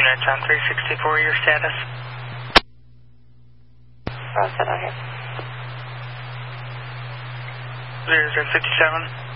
units on 364, your status? Ross, out here. 0057.